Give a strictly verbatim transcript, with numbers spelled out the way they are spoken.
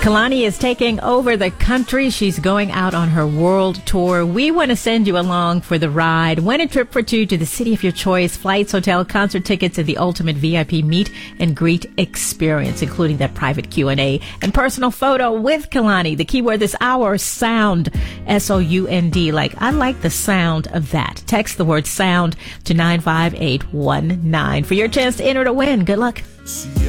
Kalani is taking over the country. She's going out on her world tour. We want to send you along for the ride. Win a trip for two to the city of your choice, flights, hotel, concert tickets, and the ultimate V I P meet and greet experience, including that private Q and A and personal photo with Kalani. The keyword this hour, sound, S O U N D. Like, I like the sound of that. Text the word sound to nine five eight one nine for your chance to enter to win. Good luck.